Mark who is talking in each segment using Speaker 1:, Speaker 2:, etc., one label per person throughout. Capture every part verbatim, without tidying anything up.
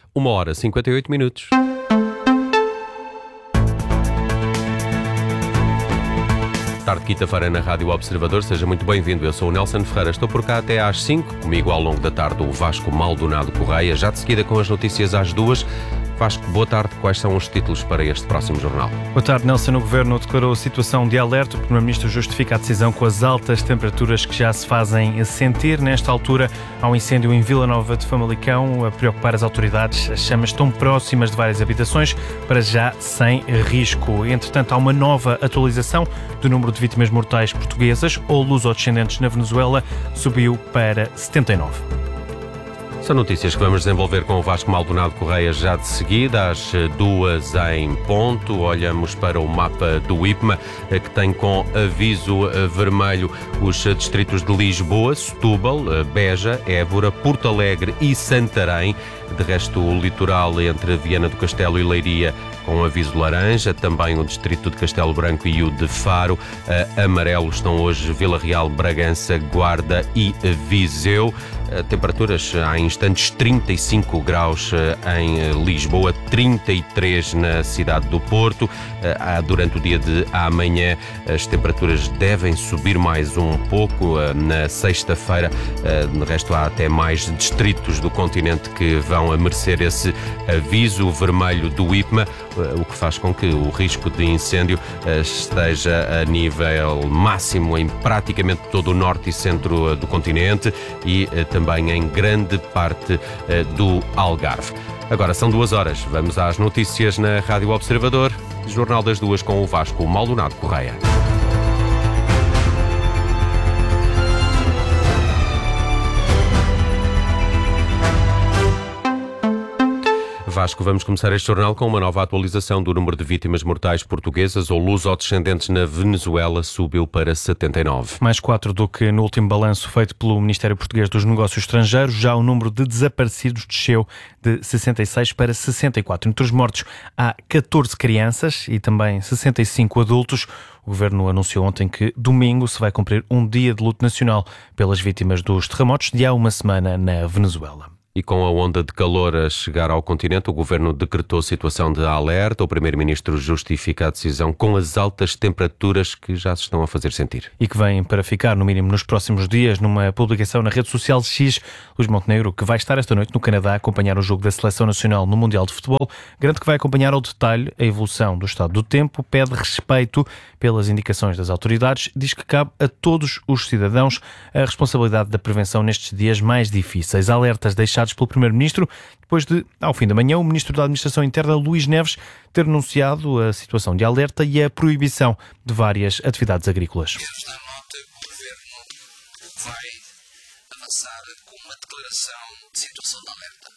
Speaker 1: Uma hora e cinquenta e oito minutos. Tarde de quinta-feira na Rádio Observador, seja muito bem-vindo. Eu sou o Nelson Ferreira, estou por cá até às cinco, comigo ao longo da tarde o Vasco Maldonado Correia, já de seguida com as notícias às duas. Vasco, boa tarde. Quais são os títulos para este próximo jornal?
Speaker 2: Boa tarde, Nelson. O Governo declarou situação de alerta. O Primeiro-Ministro justifica a decisão com as altas temperaturas que já se fazem sentir. Nesta altura, há um incêndio em Vila Nova de Famalicão a preocupar as autoridades. As chamas estão próximas de várias habitações, para já sem risco. Entretanto, há uma nova atualização do número de vítimas mortais portuguesas ou luso-descendentes na Venezuela, subiu para setenta e nove.
Speaker 1: São notícias que vamos desenvolver com o Vasco Maldonado Correia já de seguida, às duas em ponto. Olhamos para o mapa do I P M A, que tem com aviso vermelho os distritos de Lisboa, Setúbal, Beja, Évora, Porto Alegre e Santarém. De resto, o litoral entre Viana do Castelo e Leiria com aviso laranja, também o distrito de Castelo Branco e o de Faro. Amarelos estão hoje Vila Real, Bragança, Guarda e Viseu. Temperaturas há instantes trinta e cinco graus em Lisboa, trinta e três na cidade do Porto. Durante o dia de amanhã as temperaturas devem subir mais um pouco. Na sexta-feira, de resto, há até mais distritos do continente que vão a merecer esse aviso vermelho do I P M A, o que faz com que o risco de incêndio esteja a nível máximo em praticamente todo o norte e centro do continente e também em grande parte do Algarve. Agora são duas horas, vamos às notícias na Rádio Observador, Jornal das Duas com o Vasco Maldonado Correia. Vasco, vamos começar este jornal com uma nova atualização do número de vítimas mortais portuguesas ou luso-descendentes na Venezuela, subiu para setenta e nove.
Speaker 2: Mais quatro do que no último balanço feito pelo Ministério Português dos Negócios Estrangeiros. Já o número de desaparecidos desceu de sessenta e seis para sessenta e quatro. Entre os mortos há catorze crianças e também sessenta e cinco adultos. O Governo anunciou ontem que domingo se vai cumprir um dia de luto nacional pelas vítimas dos terremotos de há uma semana na Venezuela.
Speaker 1: E com a onda de calor a chegar ao continente, o Governo decretou situação de alerta. O Primeiro-Ministro justifica a decisão com as altas temperaturas que já se estão a fazer sentir.
Speaker 2: E que vêm para ficar, no mínimo, nos próximos dias. Numa publicação na rede social X, Luís Montenegro, que vai estar esta noite no Canadá a acompanhar o jogo da Seleção Nacional no Mundial de Futebol, garante que vai acompanhar ao detalhe a evolução do estado do tempo, pede respeito pelas indicações das autoridades, diz que cabe a todos os cidadãos a responsabilidade da prevenção nestes dias mais difíceis. Alertas deixados pelo Primeiro-Ministro, depois de, ao fim da manhã, o Ministro da Administração Interna, Luís Neves, ter anunciado a situação de alerta e a proibição de várias atividades agrícolas.
Speaker 3: Quero dar nota que o Governo vai avançar com uma declaração de situação de alerta,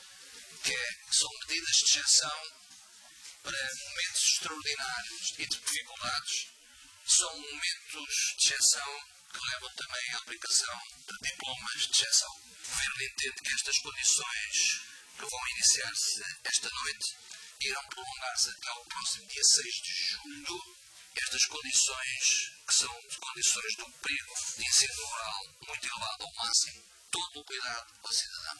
Speaker 3: que é, são medidas de exceção para momentos extraordinários e de dificuldades, são momentos de exceção que levam também à aplicação de diplomas de exceção. O Governo entende que estas condições que vão iniciar-se esta noite irão prolongar-se até ao próximo dia seis de julho. Estas condições, que são condições de um perigo de incêndio rural muito elevado ao máximo, todo o cuidado ao cidadão.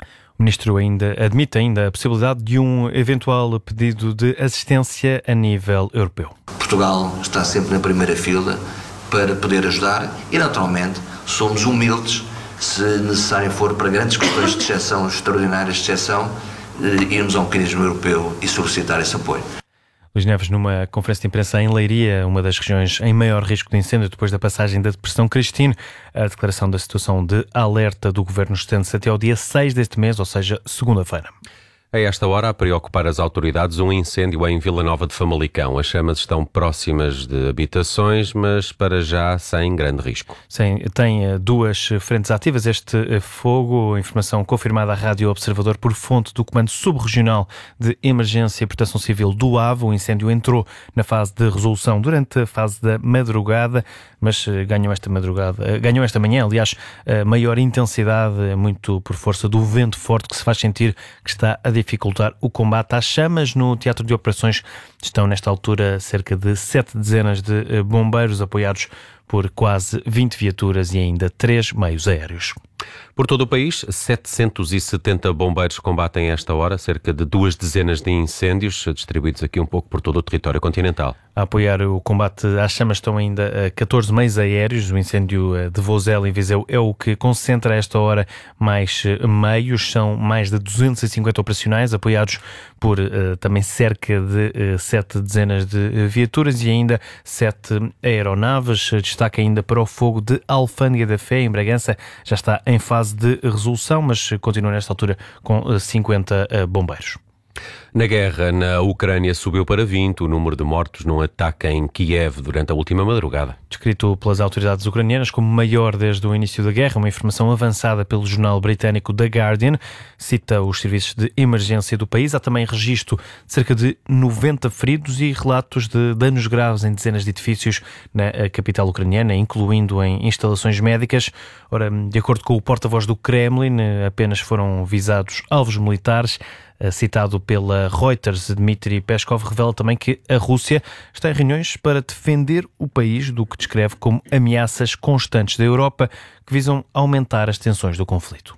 Speaker 2: O Ministro ainda admite ainda a possibilidade de um eventual pedido de assistência a nível europeu.
Speaker 3: Portugal está sempre na primeira fila para poder ajudar e, naturalmente, somos humildes se necessário for para grandes questões de exceção, extraordinárias de exceção, irmos a um mecanismo europeu e solicitar esse apoio.
Speaker 2: Luís Neves, numa conferência de imprensa em Leiria, uma das regiões em maior risco de incêndio depois da passagem da Depressão Cristine, a declaração da situação de alerta do Governo estende-se até ao dia seis deste mês, ou seja, segunda-feira.
Speaker 1: A esta hora, a preocupar as autoridades, um incêndio em Vila Nova de Famalicão. As chamas estão próximas de habitações, mas para já sem grande risco.
Speaker 2: Sim, tem duas frentes ativas este fogo. Informação confirmada à Rádio Observador por fonte do Comando Subregional de Emergência e Proteção Civil do Ave. O incêndio entrou na fase de resolução durante a fase da madrugada, mas ganhou esta madrugada, ganhou esta manhã, aliás, maior intensidade, muito por força do vento forte que se faz sentir que está a dificultar o combate às chamas. No Teatro de Operações estão nesta altura cerca de sete dezenas de bombeiros apoiados por quase vinte viaturas e ainda três meios aéreos.
Speaker 1: Por todo o país, setecentos e setenta bombeiros combatem a esta hora cerca de duas dezenas de incêndios, distribuídos aqui um pouco por todo o território continental.
Speaker 2: A apoiar o combate às chamas estão ainda catorze meios aéreos. O incêndio de Vozela, em Viseu, é o que concentra a esta hora mais meios. São mais de duzentos e cinquenta operacionais, apoiados por uh, também cerca de uh, sete dezenas de viaturas e ainda sete aeronaves. Destaque ainda para o fogo de Alfândega da Fé, em Bragança. Já está em fase de resolução, mas continua nesta altura com cinquenta bombeiros.
Speaker 1: Na guerra na Ucrânia subiu para vinte o número de mortos num ataque em Kiev durante a última madrugada.
Speaker 2: Descrito pelas autoridades ucranianas como maior desde o início da guerra, uma informação avançada pelo jornal britânico The Guardian cita os serviços de emergência do país. Há também registro de cerca de noventa feridos e relatos de danos graves em dezenas de edifícios na capital ucraniana, incluindo em instalações médicas. Ora, de acordo com o porta-voz do Kremlin, apenas foram visados alvos militares. Citado pela Reuters, Dmitry Peskov revela também que a Rússia está em reuniões para defender o país do que descreve como ameaças constantes da Europa que visam aumentar as tensões do conflito.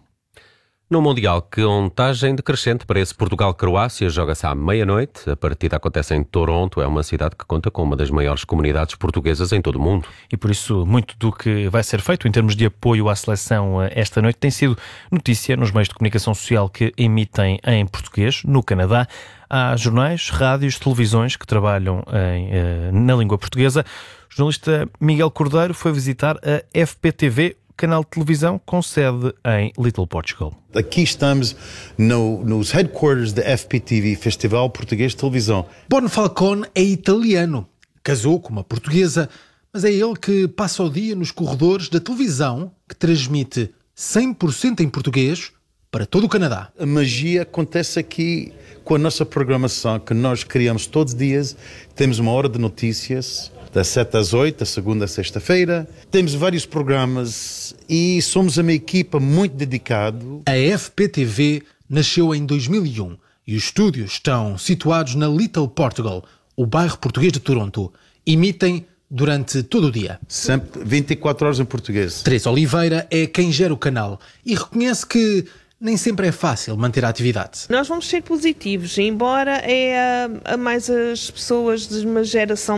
Speaker 1: No Mundial, que contagem decrescente para esse Portugal-Croácia, joga-se à meia-noite. A partida acontece em Toronto, é uma cidade que conta com uma das maiores comunidades portuguesas em todo o mundo.
Speaker 2: E por isso, muito do que vai ser feito em termos de apoio à seleção esta noite tem sido notícia nos meios de comunicação social que emitem em português, no Canadá. Há jornais, rádios, televisões que trabalham em, na língua portuguesa. O jornalista Miguel Cordeiro foi visitar a F P T V, canal de televisão com sede em Little Portugal.
Speaker 4: Aqui estamos no, nos headquarters da F P T V, Festival Português de Televisão.
Speaker 5: Bon Falcone é italiano, casou com uma portuguesa, mas é ele que passa o dia nos corredores da televisão que transmite cem por cento em português para todo o Canadá.
Speaker 4: A magia acontece aqui com a nossa programação que nós criamos todos os dias. Temos uma hora de notícias das sete às oito, a segunda a sexta-feira. Temos vários programas e somos uma equipa muito dedicada.
Speaker 5: A F P T V nasceu em dois mil e um e os estúdios estão situados na Little Portugal, o bairro português de Toronto. Emitem durante todo o dia.
Speaker 4: Sempre vinte e quatro horas em português.
Speaker 5: Teresa Oliveira é quem gera o canal e reconhece que nem sempre é fácil manter a atividade.
Speaker 6: Nós vamos ser positivos, embora é a, a mais as pessoas de uma geração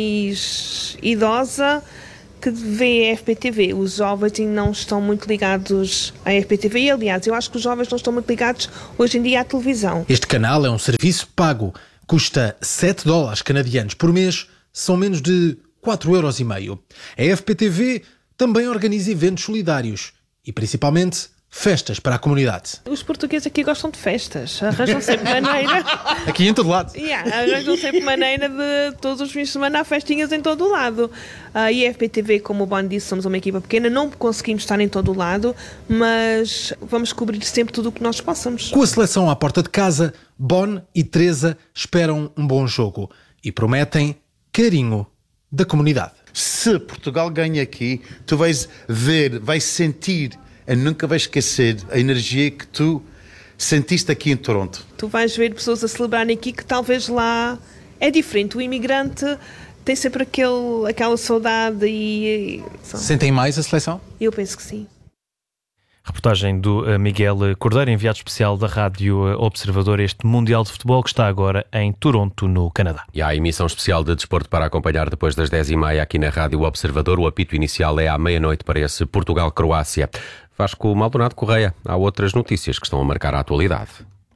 Speaker 6: mais idosa que vê a F P T V. Os jovens não estão muito ligados à F P T V e, aliás, eu acho que os jovens não estão muito ligados hoje em dia à televisão.
Speaker 5: Este canal é um serviço pago. Custa sete dólares canadianos por mês, são menos de quatro euros e meio. A F P T V também organiza eventos solidários e, principalmente, festas para a comunidade.
Speaker 6: Os portugueses aqui gostam de festas, arranjam sempre maneira.
Speaker 5: Aqui em todo lado.
Speaker 6: Yeah, arranjam sempre maneira de todos os fins de semana há festinhas em todo o lado. Uh, e a F P T V, como o Bon disse, somos uma equipa pequena, não conseguimos estar em todo o lado, mas vamos cobrir sempre tudo o que nós possamos.
Speaker 5: Com a seleção à porta de casa, Bon e Teresa esperam um bom jogo e prometem carinho da comunidade.
Speaker 4: Se Portugal ganha aqui, tu vais ver, vais sentir e nunca vais esquecer a energia que tu sentiste aqui em Toronto.
Speaker 6: Tu vais ver pessoas a celebrarem aqui que talvez lá é diferente. O imigrante tem sempre aquele, aquela saudade e...
Speaker 5: Sentem mais a seleção?
Speaker 6: Eu penso que sim.
Speaker 2: Reportagem do Miguel Cordeiro, enviado especial da Rádio Observador, este Mundial de Futebol que está agora em Toronto, no Canadá.
Speaker 1: E há a emissão especial de desporto para acompanhar depois das dez e meia aqui na Rádio Observador. O apito inicial é à meia-noite para esse Portugal-Croácia. Vasco Maldonado Correia, há outras notícias que estão a marcar a atualidade.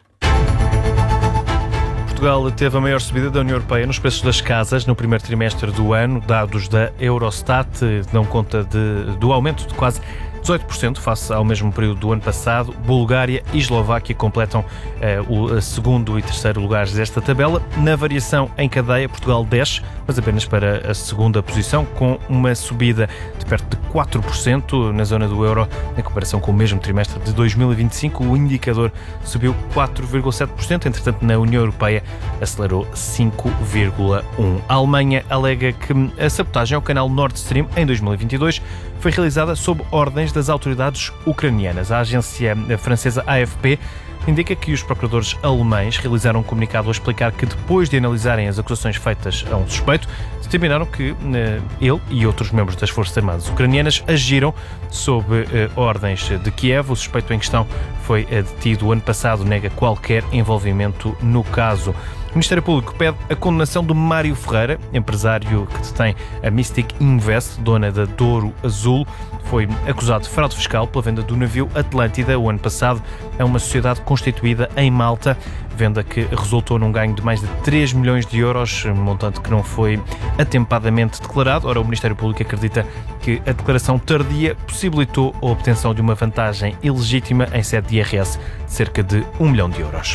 Speaker 2: Portugal teve a maior subida da União Europeia nos preços das casas no primeiro trimestre do ano. Dados da Eurostat dão conta de, do aumento de quase dezoito por cento face ao mesmo período do ano passado. Bulgária e Eslováquia completam eh, o segundo e terceiro lugares desta tabela. Na variação em cadeia, Portugal desce, mas apenas para a segunda posição, com uma subida de perto de quatro por cento na zona do euro. Em comparação com o mesmo trimestre de dois mil e vinte e cinco, o indicador subiu quatro vírgula sete por cento. Entretanto, na União Europeia acelerou cinco vírgula um por cento. A Alemanha alega que a sabotagem ao canal Nord Stream em dois mil e vinte e dois foi realizada sob ordens das autoridades ucranianas. A agência francesa A F P indica que os procuradores alemães realizaram um comunicado a explicar que, depois de analisarem as acusações feitas a um suspeito, determinaram que eh, ele e outros membros das Forças Armadas ucranianas agiram sob eh, ordens de Kiev. O suspeito em questão foi eh, detido ano passado, nega qualquer envolvimento no caso. O Ministério Público pede a condenação de Mário Ferreira, empresário que detém a Mystic Invest, dona da Douro Azul. Foi acusado de fraude fiscal pela venda do navio Atlântida o ano passado a uma sociedade constituída em Malta, venda que resultou num ganho de mais de três milhões de euros, montante que não foi atempadamente declarado. Ora, o Ministério Público acredita que a declaração tardia possibilitou a obtenção de uma vantagem ilegítima em sede de I R S de cerca de um milhão de euros.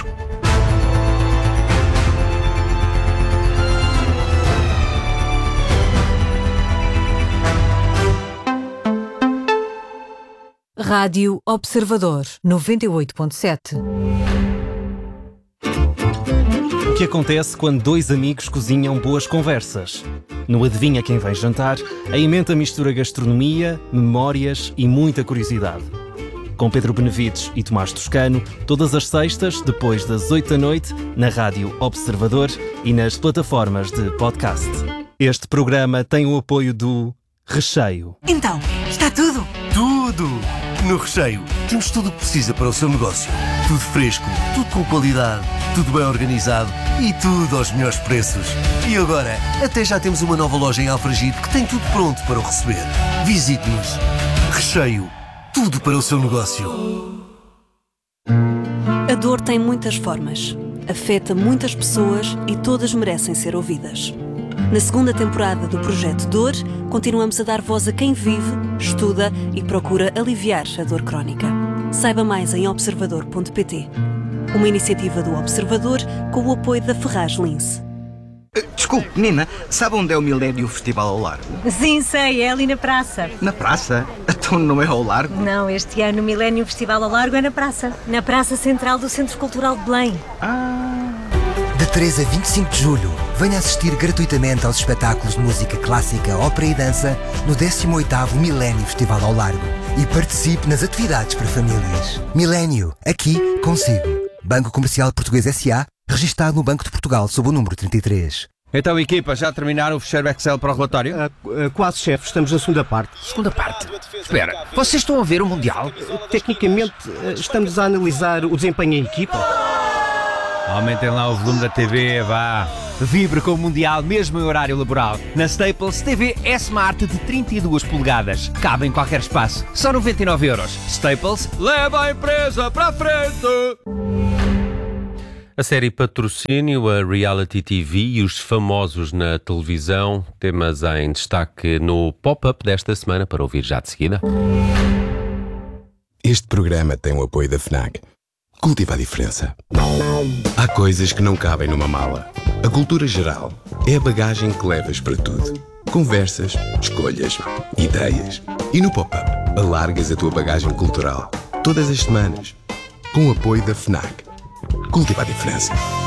Speaker 7: Rádio Observador, noventa e oito ponto sete.
Speaker 8: O que acontece quando dois amigos cozinham boas conversas? No Adivinha Quem Vem Jantar, a emenda mistura gastronomia, memórias e muita curiosidade. Com Pedro Benevides e Tomás Toscano, todas as sextas, depois das oito da noite, na Rádio Observador e nas plataformas de podcast. Este programa tem o apoio do Recheio.
Speaker 9: Então, está tudo?
Speaker 10: Tudo! No Recheio temos tudo o que precisa para o seu negócio. Tudo fresco, tudo com qualidade, tudo bem organizado e tudo aos melhores preços. E agora, até já temos uma nova loja em Alfragide que tem tudo pronto para o receber. Visite-nos. Recheio. Tudo para o seu negócio.
Speaker 7: A dor tem muitas formas. Afeta muitas pessoas e todas merecem ser ouvidas. Na segunda temporada do Projeto Dor, continuamos a dar voz a quem vive, estuda e procura aliviar a dor crónica. Saiba mais em observador ponto pt. Uma iniciativa do Observador com o apoio da Ferraz Lince.
Speaker 11: Desculpe, menina, sabe onde é o Milénio Festival ao Largo?
Speaker 12: Sim, sei, é ali na praça.
Speaker 11: Na praça? Então não é ao Largo?
Speaker 12: Não, este ano o Milénio Festival ao Largo é na praça. Na Praça Central do Centro Cultural de Belém.
Speaker 11: Ah...
Speaker 13: De treze a vinte e cinco de julho, venha assistir gratuitamente aos espetáculos de música clássica, ópera e dança no décimo oitavo Milénio Festival ao Largo e participe nas atividades para famílias. Milénio, aqui consigo. Banco Comercial Português S A, registado no Banco de Portugal sob o número trinta e três.
Speaker 14: Então, equipa, já terminaram o fecheiro Excel para o relatório?
Speaker 15: Uh, uh, quase, chefe. Estamos na segunda parte.
Speaker 14: Segunda parte? Espera, vocês estão a ver o Mundial?
Speaker 15: Uh, tecnicamente, uh, estamos a analisar o desempenho em equipa.
Speaker 14: Aumentem lá o volume da T V, vá. Vibre com o Mundial, mesmo em horário laboral. Na Staples, T V S-Smart de trinta e duas polegadas. Cabe em qualquer espaço. Só noventa e nove euros. Staples, leva a empresa para a frente!
Speaker 1: A série Patrocínio, a reality T V e os famosos na televisão. Temas em destaque no pop-up desta semana, para ouvir já de seguida.
Speaker 16: Este programa tem o apoio da FNAC. Cultiva a diferença. Há coisas que não cabem numa mala. A cultura geral é a bagagem que levas para tudo. Conversas, escolhas, ideias. E no pop-up, alargas a tua bagagem cultural. Todas as semanas. Com o apoio da FNAC. Cultiva a diferença.